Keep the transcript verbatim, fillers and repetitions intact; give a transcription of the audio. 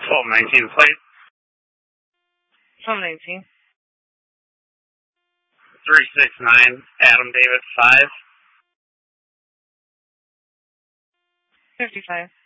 twelve nineteen plate. twelve nineteen. three six nine, Adam David five. fifty-five.